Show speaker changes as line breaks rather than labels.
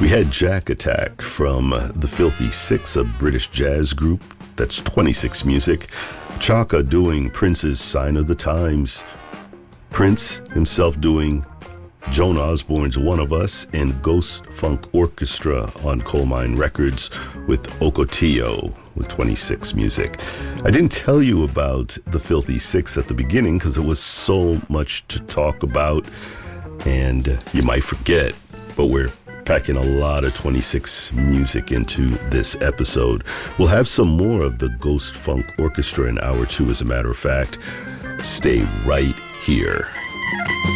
We had Jack Attack from the Filthy Six, a British jazz group. That's 26 Music. Chaka doing Prince's Sign of the Times. Prince himself doing Joan Osborne's One of Us, and Ghost Funk Orchestra on Coal Mine Records with Ocotillo with 26 Music. I didn't tell you about the Filthy Six at the beginning because it was so much to talk about, and you might forget, but we're packing a lot of 26 Music into this episode. We'll have some more of the Ghost Funk Orchestra in hour two, as a matter of fact. Stay right here.